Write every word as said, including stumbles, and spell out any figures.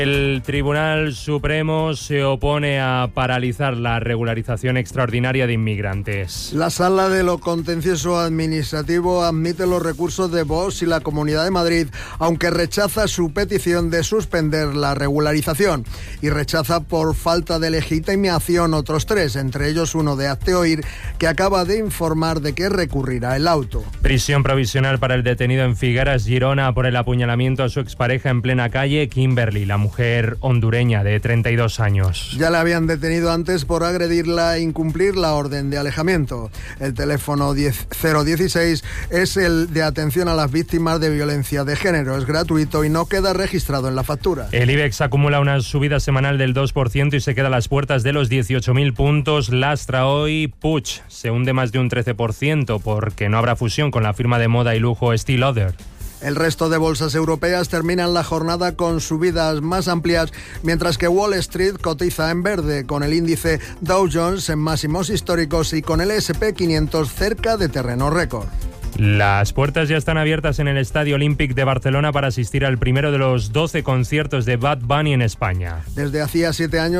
El Tribunal Supremo se opone a paralizar la regularización extraordinaria de inmigrantes. La Sala de lo Contencioso Administrativo admite los recursos de Vox y la Comunidad de Madrid, aunque rechaza su petición de suspender la regularización y rechaza por falta de legitimación otros tres, entre ellos uno de Hazte Oír, que acaba de informar de que recurrirá el auto. Prisión provisional para el detenido en Figueras, Girona, por el apuñalamiento a su expareja en plena calle. Kimberly, la mujer mujer hondureña de treinta y dos años. Ya la habían detenido antes por agredirla e incumplir la orden de alejamiento. El teléfono cero dieciséis es el de atención a las víctimas de violencia de género. Es gratuito y no queda registrado en la factura. El IBEX acumula una subida semanal del dos por ciento y se queda a las puertas de los dieciocho mil puntos. Lastra hoy Puig. Se hunde más de un trece por ciento porque no habrá fusión con la firma de moda y lujo Estée Lauder. El resto de bolsas europeas terminan la jornada con subidas más amplias, mientras que Wall Street cotiza en verde, con el índice Dow Jones en máximos históricos y con el ese and pe quinientos cerca de terreno récord. Las puertas ya están abiertas en el Estadio Olímpic de Barcelona para asistir al primero de los doce conciertos de Bad Bunny en España. Desde hacía siete años